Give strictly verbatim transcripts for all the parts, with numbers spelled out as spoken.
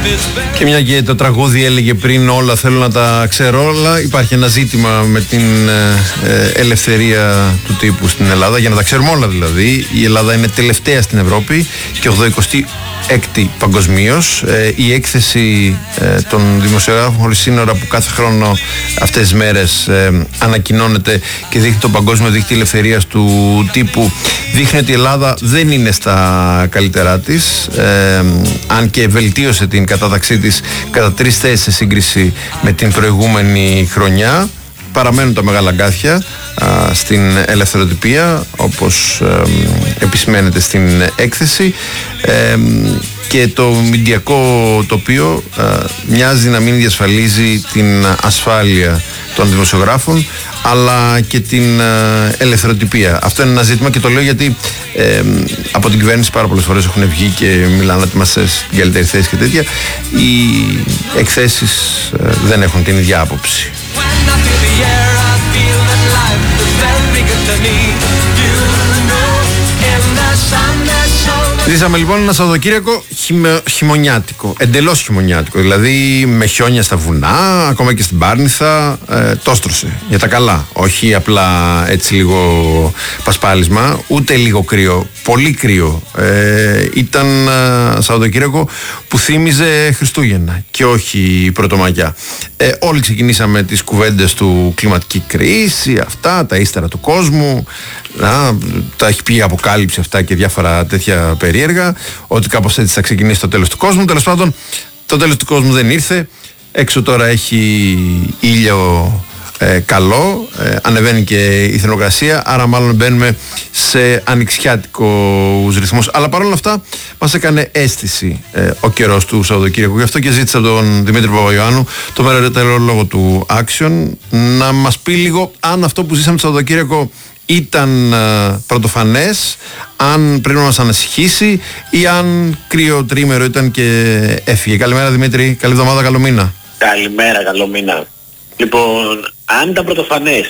Και μια και το τραγούδι έλεγε πριν όλα θέλω να τα ξέρω όλα, υπάρχει ένα ζήτημα με την ε, ελευθερία του τύπου στην Ελλάδα, για να τα ξέρουμε όλα δηλαδή. Η Ελλάδα είναι τελευταία στην Ευρώπη και ογδοηκοστή έκτη παγκοσμίως. Ε, η έκθεση ε, των δημοσιογράφων χωρίς σύνορα που κάθε χρόνο αυτές τις μέρες ε, ανακοινώνεται και δείχνει το Παγκόσμιο Δίκτυο Ελευθερίας του Τύπου, δείχνει ότι η Ελλάδα δεν είναι στα καλύτερά της, ε, αν και βελτίωσε την κατάταξή της κατά τρεις θέσεις σε σύγκριση με την προηγούμενη χρονιά. Παραμένουν τα μεγάλα αγκάθια α, στην ελευθεροτυπία, όπως ε, επισημαίνεται στην έκθεση, ε, και το μηντιακό τοπίο ε, μοιάζει να μην διασφαλίζει την ασφάλεια των δημοσιογράφων αλλά και την ε, ελευθεροτυπία. Αυτό είναι ένα ζήτημα και το λέω γιατί ε, από την κυβέρνηση πάρα πολλές φορές έχουν βγει και μιλάνε ότι είμαστε στην καλύτερη θέση και τέτοια. Οι εκθέσεις ε, δεν έχουν την ίδια άποψη. Ζήσαμε λοιπόν ένα Σαββατοκύριακο χειμω... χειμωνιάτικο, εντελώς χειμωνιάτικο, δηλαδή με χιόνια στα βουνά, ακόμα και στην Πάρνηθα, ε, τόστρωσε για τα καλά, όχι απλά έτσι λίγο πασπάλισμα, ούτε λίγο κρύο, πολύ κρύο. Ε, ήταν ε, Σαββατοκύριακο που θύμιζε Χριστούγεννα και όχι Πρωτομαγιά. Ε, όλοι ξεκινήσαμε τις κουβέντες του κλιματική κρίση, αυτά, τα ύστερα του κόσμου, να, τα έχει πει η αποκάλυψη αυτά και διάφορα τέτοια περίεργα, ότι κάπως έτσι θα ξεκινήσει το τέλος του κόσμου. Τέλος πάντων, το τέλος του κόσμου δεν ήρθε. Έξω τώρα έχει ήλιο ε, καλό, ε, ανεβαίνει και η θερμοκρασία, άρα μάλλον μπαίνουμε σε ανοιξιάτικους ρυθμούς. Αλλά παρόλα αυτά μας έκανε αίσθηση ε, ο καιρός του Σαββατοκύριακου. Γι' αυτό και ζήτησα τον Δημήτρη Παπαϊωάννου, το μελλοντικό του Action, να μας πει λίγο αν αυτό που ζήσαμε το Σαββατοκύριακο ήταν uh, πρωτοφανές, αν πρέπει να μας ανασυχήσει ή αν κρύο τρίμερο ήταν και έφυγε. Καλημέρα Δημήτρη, καλή εβδομάδα, καλό μήνα. Καλημέρα, καλό μήνα. Λοιπόν, αν ήταν πρωτοφανές,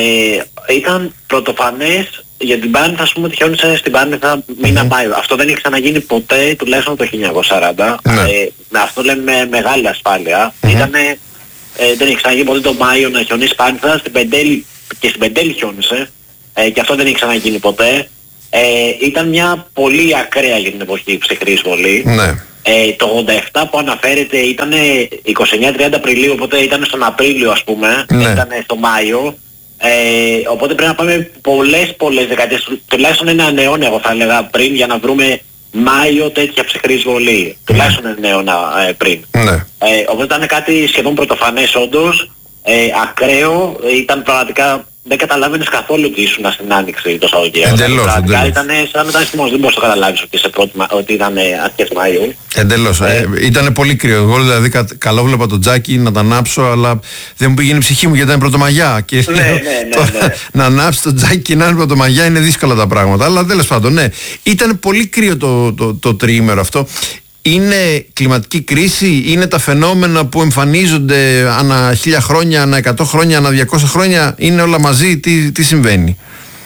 ε, ήταν πρωτοφανές για την Πάρνηθα, ας πούμε ότι χιόνισε στην Πάρνηθα μήνα mm-hmm. Μάιο. Αυτό δεν έχει ξαναγίνει ποτέ, τουλάχιστον το χίλια εννιακόσια σαράντα. Mm-hmm. Ε, αυτό λέμε με μεγάλη ασφάλεια. Mm-hmm. Ήτανε, ε, δεν έχει ξαναγίνει ποτέ το Μάιο να χιονίσει Πάρνηθα, στην Πεντέλη, και στην Πεντέλη χιόνισε. Ε, και αυτό δεν έχει ξαναγίνει ποτέ. Ε, ήταν μια πολύ ακραία για την εποχή ψυχρή εισβολή. Ναι. Ε, το ογδόντα επτά που αναφέρεται ήταν είκοσι εννέα τριάντα Απριλίου, οπότε ήταν στον Απρίλιο ας πούμε, ναι. Ήταν στο Μάιο. Ε, οπότε πρέπει να πάμε πολλές πολλές δεκαετίες, τουλάχιστον ένα αιώνα εγώ θα έλεγα πριν, για να βρούμε Μάιο τέτοια ψυχρή εισβολή. Ναι. Τουλάχιστον ένα αιώνα ε, πριν. Ναι. Ε, οπότε ήταν κάτι σχεδόν πρωτοφανές όντως, ε, ακραίο, ήταν πραγματικά. Δεν καταλάβαινες καθόλου ότι ήσουν στην Άνοιξη το Σαββατοκύριακο. Εντελώς, εντελώς. Ήταν σαν μετά χειμώνας, δεν μπορείς να το καταλάβεις ότι, σε πρώτη, ότι ήταν αρχές Μαΐου. Εντελώς. Ε, ε, ήταν πολύ κρύο. Εγώ δηλαδή κα, καλό βλέπα το τζάκι να τα ανάψω, αλλά δεν μου πήγαινε η ψυχή μου γιατί ήταν Πρωτομαγιά. Και ναι, ναι, ναι, ναι. να ανάψει το τζάκι και να είναι Πρωτομαγιά είναι δύσκολα τα πράγματα. Αλλά τέλος πάντων, ναι. Ήταν πολύ κρύο το, το, το, το τριήμερο αυτό. Είναι κλιματική κρίση, είναι τα φαινόμενα που εμφανίζονται ανά χίλια χρόνια, ανά εκατό χρόνια, ανά διακόσια χρόνια, είναι όλα μαζί, τι, τι συμβαίνει?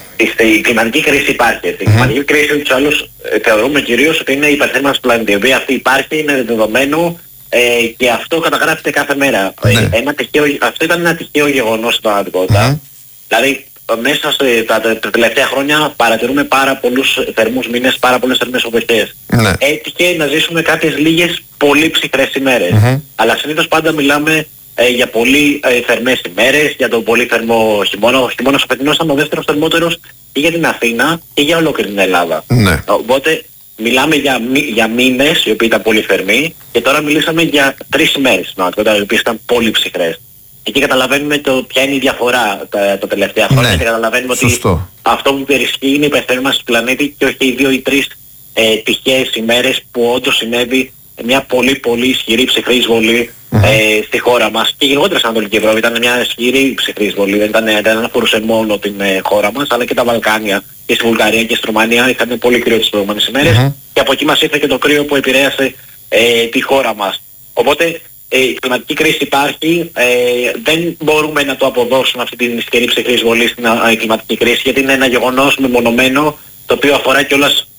Η κλιματική κρίση υπάρχει. Η mm-hmm. κλιματική κρίση τους άλλους θεωρούμε κυρίως ότι είναι η υπερθέρμανση του πλανήτη. Η οποία αυτή υπάρχει, είναι δεδομένο ε, και αυτό καταγράφεται κάθε μέρα. Mm-hmm. Ε, ένα τυχαίο, αυτό ήταν ένα τυχαίο γεγονός στην πραγματικότητα. Mm-hmm. Δηλαδή μέσα στα τα τελευταία χρόνια παρατηρούμε πάρα πολλούς θερμούς μήνες, πάρα πολλές θερμές εποχές. Ναι. Έτυχε να ζήσουμε κάποιες λίγες πολύ ψυχρές ημέρες. Mm-hmm. Αλλά συνήθως πάντα μιλάμε ε, για πολύ ε, θερμές ημέρες, για τον πολύ θερμό χειμώνα. Ο χειμώνας ο φετινός ήταν ο δεύτερος θερμότερος και για την Αθήνα και για ολόκληρη την Ελλάδα. Ναι. Οπότε μιλάμε για, για μήνες οι οποίοι ήταν πολύ θερμοί και τώρα μιλήσαμε για τρεις ημέρες, οι οποίες ήταν πολύ ψυχρές. Εκεί καταλαβαίνουμε το ποια είναι η διαφορά τα, τα τελευταία χρόνια, ναι, και καταλαβαίνουμε σωστό. Ότι αυτό που υπερισχύει είναι η υπερθέρμανση του πλανήτη και όχι οι δύο ή τρεις ε, τυχαίες ημέρες που όντως συνέβη μια πολύ πολύ ισχυρή ψυχρή εισβολή mm-hmm. ε, στη χώρα μας. Και γενικότερα στην Ανατολική Ευρώπη ήταν μια ισχυρή ψυχρή εισβολή, δεν, ήταν, δεν αφορούσε μόνο την ε, χώρα μας, αλλά και τα Βαλκάνια και στη Βουλγαρία και στη Ρουμανία είχαν πολύ κρύο τις προηγούμενες ημέρες mm-hmm. και από εκεί μας ήρθε και το κρύο που επηρέασε ε, τη χώρα μας. Οπότε Ε, η κλιματική κρίση υπάρχει, ε, δεν μπορούμε να το αποδώσουμε αυτή την ισχυρή ψυχρή εισβολή στην ε, κλιματική κρίση, γιατί είναι ένα γεγονός μεμονωμένο το οποίο αφορά κιόλας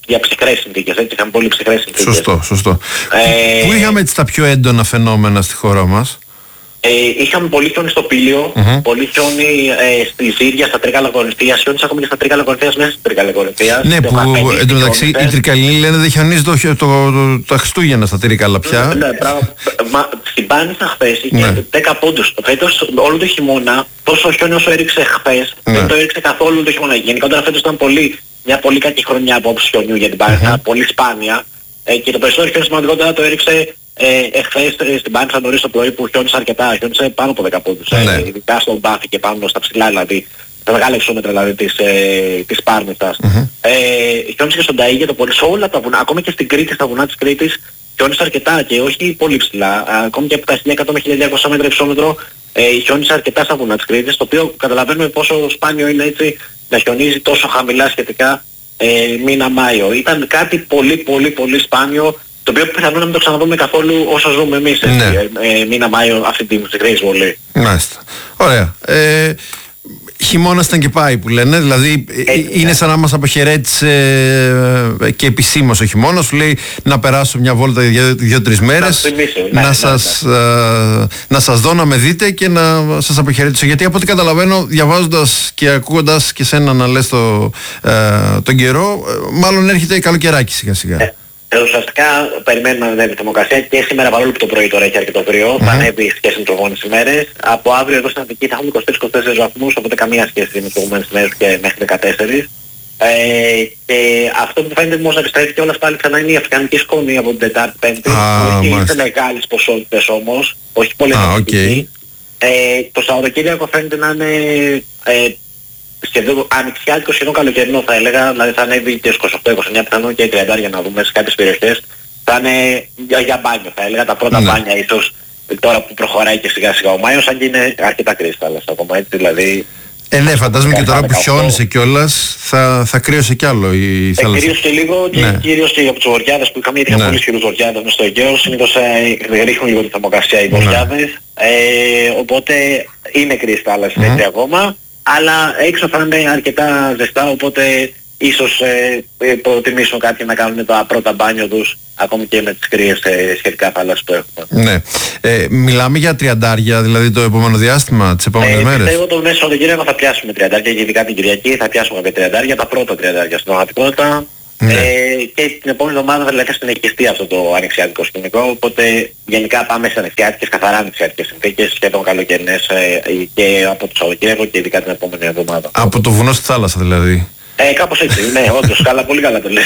για ψυχρές συνθήκες, έτσι, είχαμε πολύ ψυχρές συνθήκες. Σωστό, σωστό. Ε, Πού είχαμε έτσι τα πιο έντονα φαινόμενα στη χώρα μας? Ε, είχαμε πολύ χιόνι στο Πήλιο, mm-hmm. πολύ χιόνι ε, στη Ζήρια, στα Τρίκαλα Κορινθίας, χιόνις ακόμη και στα Τρίκαλα Κορινθίας, μέσα στα Τρίκαλα Κορινθίας. Ναι, που εντωμεταξύ οι Τρικαλοί λένε δεν χιονίζει το, το, το, το, τα Χριστούγεννα στα Τρίκαλα πια. Ναι, ναι, πράγμα. Μα, στην Πάνησα χθες είχε ναι. δέκα πόντους. Φέτος όλο το χειμώνα, τόσο χιόνι όσο έριξε χθες, ναι. δεν το έριξε καθόλου το χειμώνα. Γενικότερα φέτος ήταν πολύ, μια πολύ κακή χρονιά από όψη χιονιού για την Πάνησα, mm-hmm. πολύ σπάνια. Ε, και το περισσότερο χιόνι σημαντικότερα το έριξε Ε, εχθές στην Πάνησα νωρίς το πρωί που χιόνισε αρκετά, χιόνισε πάνω από δέκα πόντους, ναι. ε, ειδικά στον Πάθη και πάνω στα ψηλά, δηλαδή, τα μεγάλα εξώμετρα δηλαδή της, ε, της Πάρνηθας. Mm-hmm. Ε, χιόνισε και στον Ταΐγε το πολύ, σε όλα τα βουνά, ακόμα και στην Κρήτη, στα βουνά της Κρήτης, χιόνισε αρκετά και όχι πολύ ψηλά, ακόμη και από τα χίλια εκατό με χίλια διακόσια μέτρα εξώμετρο, ε, χιόνισε αρκετά στα βουνά της Κρήτης, το οποίο καταλαβαίνουμε πόσο σπάνιο είναι έτσι να χιονίζει τόσο χαμηλά σχετικά ε, μήνα Μάιο. Ήταν κάτι πολύ πολύ πολύ σπάνιο, το οποίο πιθανόν να μην το ξαναδούμε καθόλου όσο ζούμε εμείς, ναι. ε, ε, μήνα Μάιο αυτή τη μικρή εισβολή. Μάλιστα. Ωραία. Ε, χειμώνας ήταν και πάει που λένε, δηλαδή Έτσι, είναι σαν να μας αποχαιρέτησε ε, και επισήμως ο χειμώνας, σου λέει να περάσω μια βόλτα για δύο-τρεις μέρες, να, θυμίσω, να, ναι, σας, ναι, ναι. Ε, να σας δω, να με δείτε και να σας αποχαιρέτησω, γιατί από ό,τι καταλαβαίνω διαβάζοντας και ακούγοντας και σένα να λες το, ε, τον καιρό, μάλλον έρχεται καλοκαιράκι σιγά σιγά. Ε. Ε, ουσιαστικά περιμένουμε να ανέβει η θερμοκρασία και σήμερα, παρόλο που το πρωί τώρα έχει αρκετό κρύο, mm-hmm. θα ανέβει σχέση με τις προηγούμενες ημέρες. Από αύριο εδώ στην Αττική θα έχουμε είκοσι τρεις είκοσι τέσσερις βαθμούς, οπότε καμία σχέση με τις προηγούμενες ημέρες και μέχρι δεκατέσσερις. Ε, και αυτό που φαίνεται όμως να επιστρέφει και όλα πάλι ξανά είναι η αφρικανική σκόνη από την Τετάρτη Πέμπτη. Ah, όχι σε μεγάλες ποσότητες όμως, όχι πολύ ah, okay. ε, Το Σαββατοκύριακο φαίνεται να είναι ε, σχεδόν ανοιξιάτικο, σχεδόν καλοκαιρινό θα έλεγα, δηλαδή θα ανέβει και είκοσι οκτώ είκοσι εννέα πιθανόν και τριάντα για να δούμε σε κάποιες περιοχές. Θα είναι για, για μπάνιο θα έλεγα, τα πρώτα ναι. μπάνια ίσως τώρα που προχωράει και σιγά σιγά ο Μάιος, αν και είναι αρκετά κρύη θάλασσα ακόμα, έτσι δηλαδή. Ε, ναι, φαντάζομαι και τώρα που χιόνισε κιόλας θα, θα κρύωσε κι άλλο η θάλασσα. Ε, κυρίως και λίγο και ναι. κυρίως και από τους βορειάδες που είχαμε, γιατί είχαμε ναι. πολύ ισχυρούς βορειάδες μες στο Αιγαίο, συνήθως ε, ρίχνουν λίγο τη θερμοκρασία οι βορειάδες, ναι. ε, οπότε είναι κρύη θάλασσα mm-hmm. έτσι ακόμα. Αλλά έξω θα είναι αρκετά ζεστά, οπότε ίσως ε, προτιμήσουν κάποιοι να κάνουν τα πρώτα μπάνιο τους ακόμη και με τις κρύες ε, σχετικά θάλασσες που έχουμε. Ναι. Ε, μιλάμε για τριαντάρια δηλαδή το επόμενο διάστημα, τις επόμενες ε, μέρες. Πιστεύω το μέσα Σαββατοκύριακο θα πιάσουμε τριαντάρια και ειδικά την Κυριακή θα πιάσουμε κάποια τριαντάρια, τα πρώτα τριαντάρια στην πραγματικότητα. Ναι. Ε, και την επόμενη εβδομάδα θα δηλαδή συνεχιστεί αυτό το ανοιξιάτικο σκηνικό, οπότε γενικά πάμε σε ανοιξιάτικες, καθαρά ανοιξιάτικες συνθήκες, σχεδόν καλοκαιρινές ε, και από το Σαββατοκύριακο και ειδικά την επόμενη εβδομάδα. Από το βουνό στη θάλασσα δηλαδή. Ε, κάπως έτσι, ναι, όντως, καλά, πολύ καλά το λες.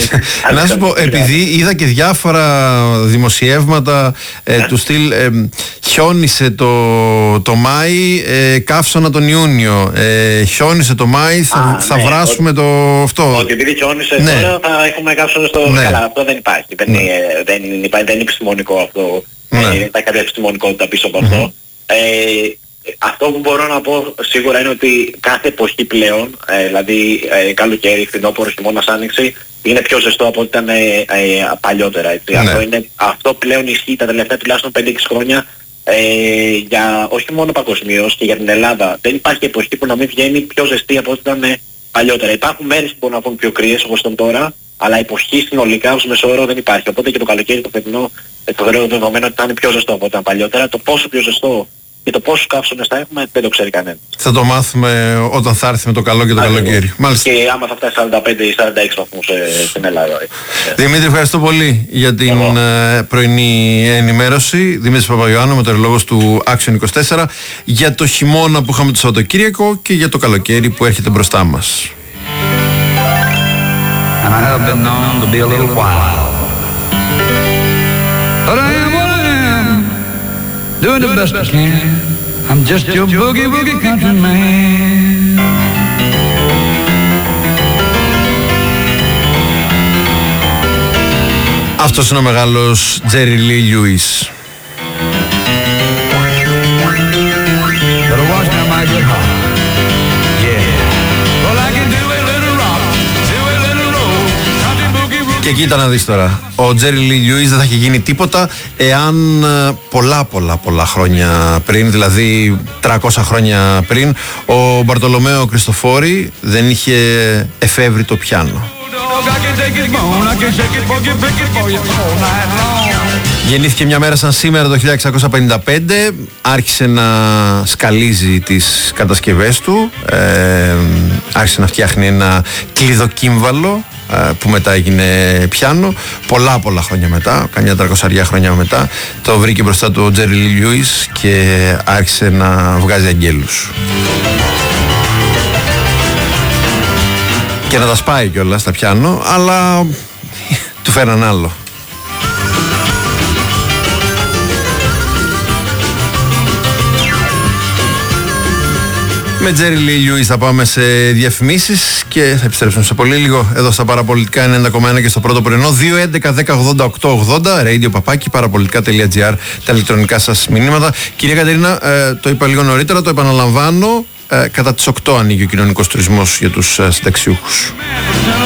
Να σου πω, επειδή είδα και διάφορα δημοσιεύματα ε, του στυλ ε, χιόνισε το, το Μάη, ε, καύσωνα τον Ιούνιο, ε, χιόνισε το Μάη, θα, Α, θα ναι, βράσουμε ο, το αυτό. Ότι επειδή χιόνισε ναι. τώρα θα έχουμε καύσωνα στο... Ναι. Καλά, αυτό δεν υπάρχει, δεν, ναι. είναι, δεν, είναι, δεν είναι επιστημονικό αυτό, ναι. ε, δεν υπάρχει κάποια επιστημονικότητα πίσω από αυτό. Mm-hmm. Ε, Αυτό που μπορώ να πω σίγουρα είναι ότι κάθε εποχή πλέον, ε, δηλαδή ε, καλοκαίρι, φθινόπωρο, χειμώνας, άνοιξη, είναι πιο ζεστό από ό,τι ήταν ε, ε, παλιότερα. Έτσι. Ναι. Αυτό, είναι, αυτό πλέον ισχύει τα τελευταία τουλάχιστον πέντε έξι χρόνια ε, για, όχι μόνο παγκοσμίως και για την Ελλάδα. Δεν υπάρχει εποχή που να μην βγαίνει πιο ζεστή από ό,τι ήταν ε, παλιότερα. Υπάρχουν μέρες που μπορούν να βγουν πιο κρύες όπως ήταν τώρα, αλλά εποχή συνολικά ως μεσόωρο δεν υπάρχει. Οπότε και το καλοκαίρι το φετινό το θεωρώ δεδομένο ότι ήταν πιο ζεστό από ό,τι ήταν παλιότερα. Το πόσο πιο ζεστό και το πόσους καύσωνες θα έχουμε δεν το ξέρει κανένα. Θα το μάθουμε όταν θα έρθει με το καλό και το Ά, καλοκαίρι. Μάλιστα. Και άμα θα φτάσει σαράντα πέντε ή σαράντα έξι βαθμούς ε, στην Ελλάδα. Δημήτρη, ευχαριστώ πολύ για την ε, πρωινή ενημέρωση. Δημήτρης Παπαγιωάννου, μετεωρολόγος του Action είκοσι τέσσερα, για το χειμώνα που είχαμε το Σαββατοκύριακο και για το καλοκαίρι που έρχεται μπροστά μας. And I have been known to be a little wild. But I am what I am, doing the best I can. I'm just your boogie woogie country man. Αυτός είναι ο μεγάλος Jerry Lee Lewis. Και εκεί ήταν να δεις τώρα, ο Jerry Lee Lewis δεν θα είχε γίνει τίποτα εάν πολλά πολλά πολλά χρόνια πριν, δηλαδή τριακόσια χρόνια πριν, ο Μπαρτολομαίο Κριστοφόρη δεν είχε εφεύρει το πιάνο. Γεννήθηκε μια μέρα σαν σήμερα το χίλια εξακόσια πενήντα πέντε, άρχισε να σκαλίζει τις κατασκευές του, ε, άρχισε να φτιάχνει ένα κλειδοκύμβαλο που μετά έγινε πιάνο. Πολλά πολλά χρόνια μετά, καμιά τριακόσια χρόνια μετά, το βρήκε μπροστά του ο Τζέρι Λι Λιούις και άρχισε να βγάζει αγγέλους και να τα σπάει κιόλας στα πιάνο, αλλά του φέραν άλλο. Με Τζέρι Λι Λιούις θα πάμε σε διαφημίσεις και θα επιστρέψουμε σε πολύ λίγο εδώ στα Παραπολιτικά ενενήντα κόμμα ένα και στο πρώτο πρωινό. Δύο έντεκα δέκα ογδόντα οκτώ ογδόντα, radio παπάκι παραπολιτικά τελεία τζι άρ, τα ηλεκτρονικά σας μηνύματα. Κυρία Κατερίνα, ε, το είπα λίγο νωρίτερα, το επαναλαμβάνω, ε, κατά τις οκτώ ανοίγει ο κοινωνικός τουρισμός για τους ε, συνταξιούχους.